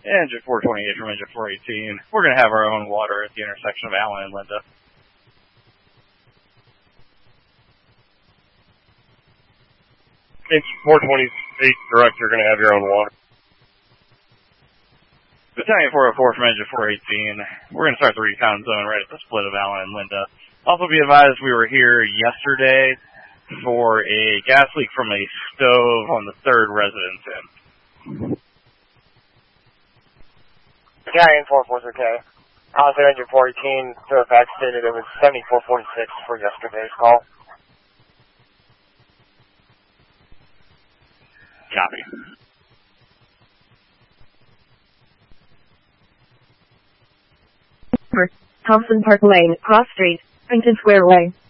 Engine 428 from engine 418. We're going to have our own water at the intersection of Allen and Linda. Engine 428, direct, you're going to have your own water. Battalion 404 from engine 418. We're going to start the recon zone right at the split of Allen and Linda. Also be advised we were here yesterday for a gas leak from a stove on the third residence inn. Battalion 443K. Alpha engine 418, the fact stated it was 7446 for yesterday's call. Copy. Thompson Park Lane, Cross Street, Huntington Square Way.